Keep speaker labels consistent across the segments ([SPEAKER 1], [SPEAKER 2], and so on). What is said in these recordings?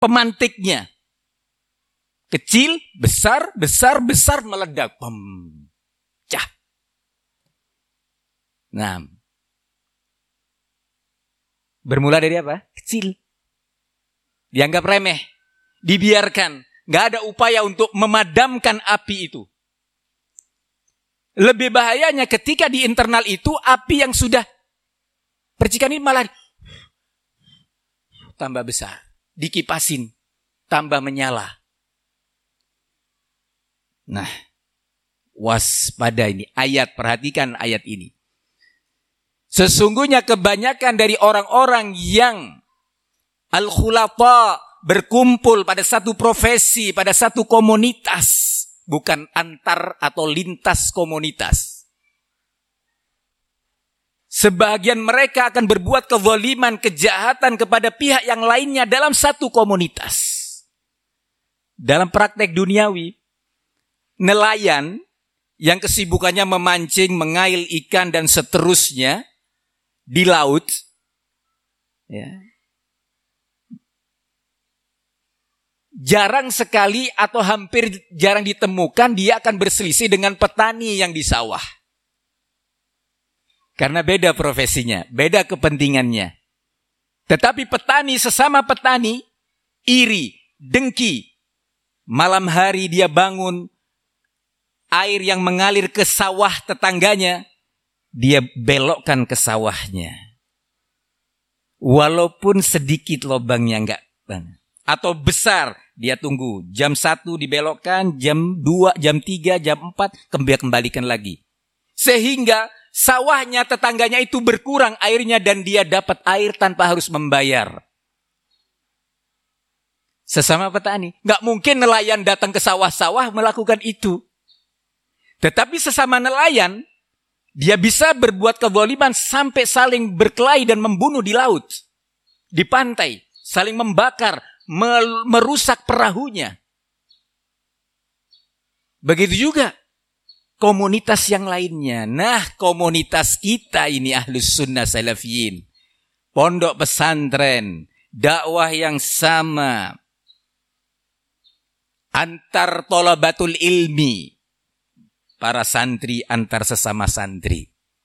[SPEAKER 1] pemantiknya. Kecil, besar, besar, besar, meledak. Pecah. Nah, bermula dari apa? Kecil. Dianggap remeh. Dibiarkan. Nggak ada upaya untuk memadamkan api itu. Lebih bahayanya ketika di internal itu api yang sudah percikan ini malah tambah besar. Dikipasin. Tambah menyala. Nah, waspada ini. Perhatikan ayat ini. Sesungguhnya kebanyakan dari orang-orang yang al-khulata berkumpul pada satu profesi, pada satu komunitas. Bukan antar atau lintas komunitas. Sebagian mereka akan berbuat kezaliman, kejahatan kepada pihak yang lainnya dalam satu komunitas. Dalam praktek duniawi, nelayan yang kesibukannya memancing, mengail ikan dan seterusnya di laut, ya, jarang sekali atau hampir jarang ditemukan dia akan berselisih dengan petani yang di sawah. Karena beda profesinya, beda kepentingannya. Tetapi petani sesama petani iri, dengki. Malam hari dia bangun, air yang mengalir ke sawah tetangganya, dia belokkan ke sawahnya. Walaupun sedikit lubangnya enggak. Atau besar, dia tunggu. Jam 1 dibelokkan, jam 2, jam 3, jam 4, kembalikan lagi. Sehingga sawahnya tetangganya itu berkurang airnya dan dia dapat air tanpa harus membayar. Sesama petani. Enggak mungkin nelayan datang ke sawah-sawah melakukan itu. Tetapi sesama nelayan, dia bisa berbuat kezaliman sampai saling berkelahi dan membunuh di laut. Di pantai. Saling membakar, merusak perahunya. Begitu juga komunitas yang lainnya. Nah, komunitas kita ini Ahlus Sunnah Salafiyin. Pondok pesantren, dakwah yang sama. Antar thalabatul ilmi. Para santri antar sesama santri.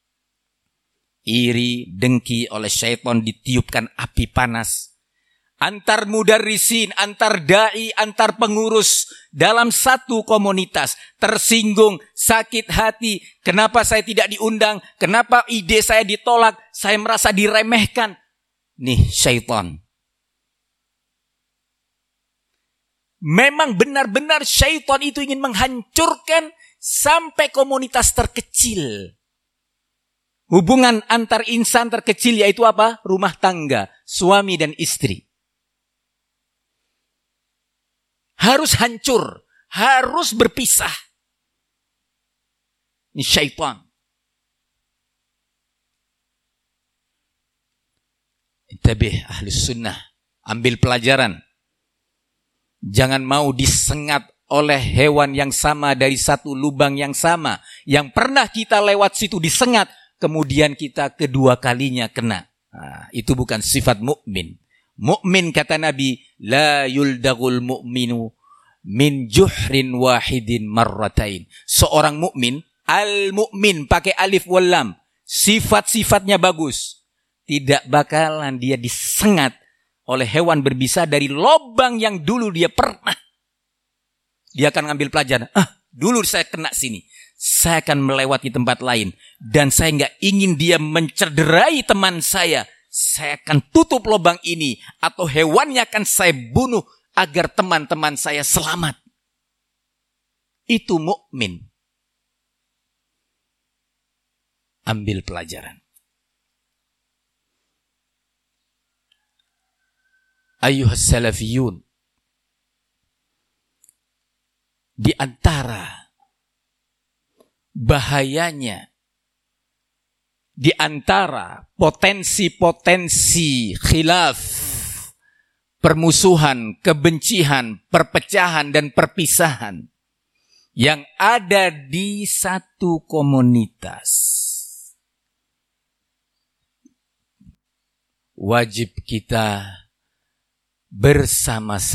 [SPEAKER 1] Iri, dengki oleh syaitan ditiupkan api panas. Antar mudarrisin, antar da'i, antar pengurus dalam satu komunitas. Tersinggung, sakit hati. Kenapa saya tidak diundang? Kenapa ide saya ditolak? Saya merasa diremehkan. Nih syaitan. Memang benar-benar syaitan itu ingin menghancurkan sampai komunitas terkecil. Hubungan antar insan terkecil yaitu apa? Rumah tangga, suami dan istri. Harus hancur, harus berpisah. Ini syaitan. Intabih Ahlus Sunnah. Ambil pelajaran. Jangan mau disengat oleh hewan yang sama dari satu lubang yang sama. Yang pernah kita lewat situ disengat. Kemudian kita kedua kalinya kena. Nah, itu bukan sifat mukmin. Mukmin kata Nabi, la yuldagul mu'minu min juhrin wahidin marratain. Seorang mukmin, al-mukmin pakai alif wal lam, sifat-sifatnya bagus. Tidak bakalan dia disengat oleh hewan berbisa dari lubang yang dulu dia pernah. Dia akan ngambil pelajaran. Dulu saya kena sini. Saya akan melewati tempat lain. Dan saya nggak ingin dia mencederai teman saya. Saya akan tutup lubang ini. Atau hewannya akan saya bunuh agar teman-teman saya selamat. Itu mukmin. Ambil pelajaran. Ayyuhas salafiyun. Di antara bahayanya, di antara potensi-potensi khilaf, permusuhan, kebencian, perpecahan dan perpisahan yang ada di satu komunitas, wajib kita bersama-sama.